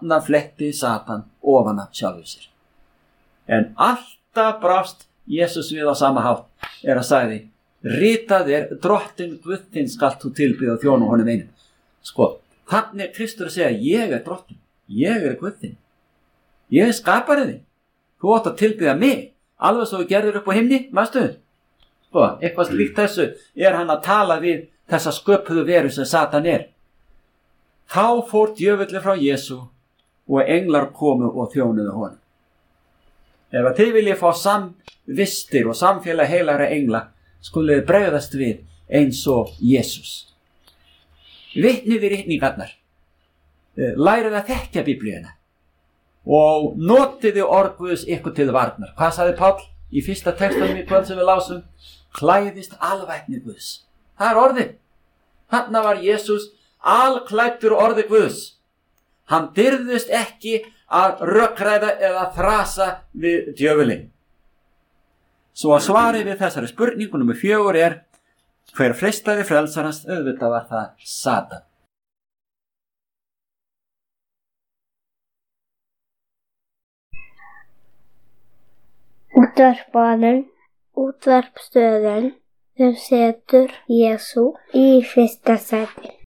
þarna fletti Satan ofan af sjálfum sér. En alltaf brást Jesús við á sama hátt að sagði, ritað drottin Guð þinn skalt þú tilbiðja og þjóna honum einum. Sko, þannig Kristur að segja, ég drottin, ég Guð þinn, ég skapari þinn, þú átt að tilbiðja mig, alveg svo við gerður upp á himni, veistu? Sko, eitthvað slíkt þessu hann að tala við þessa sköpuðu veru sem Satan Þá fór djöfullinn frá Jesú og englar komu og þjónuðu honum. Ef að þið viljið fá samvistir og samfélag heilagra engla, skuluð bregðast við eins og Jesús. Vitnið við ritningarnar, lærið að þekkja Biblíuna og notiði orð Guðs ykkur til varnar. Hvað sagði Páll í fyrsta textanum í kvöld sem við lásum? Klæðist alvæpni Guðs. Það orðið. Þarna var Jesús alklæddur orði Guðs. Hann dirðist ekki að rökræða eða þrasa við djöfulinn. Svo að svarið við þessari spurningu númer 4 hver freistaði frelsarans? Auðvitað var það Satan. Útvarpsstöðin sem setur Jesú í fyrsta sæti.